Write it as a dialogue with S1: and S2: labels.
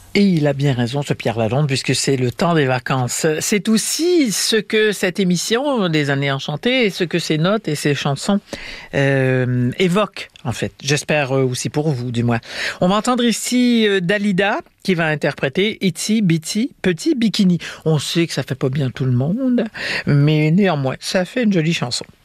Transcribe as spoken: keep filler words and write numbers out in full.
S1: Et il a bien raison, ce Pierre Lalonde, puisque c'est le temps des vacances. C'est aussi ce que cette émission des Années Enchantées, et ce que ces notes et ces chansons euh, évoquent, en fait. J'espère aussi pour vous, du moins. On va entendre ici Dalida, qui va interpréter Itsy Bitsy Petit Bikini. On sait que ça fait pas bien tout le monde, mais néanmoins, ça fait une jolie chanson.